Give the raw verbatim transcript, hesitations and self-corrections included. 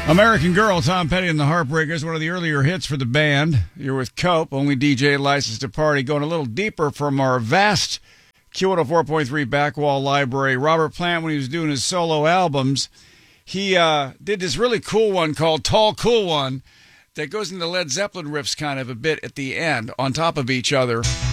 American Girl, Tom Petty and the Heartbreakers, one of the earlier hits for the band. You're with Cope, only D J licensed to party, going a little deeper from our vast Q one oh four point three Backwall library. Robert Plant, when he was doing his solo albums, he uh, did this really cool one called Tall Cool One that goes into Led Zeppelin riffs kind of a bit at the end on top of each other.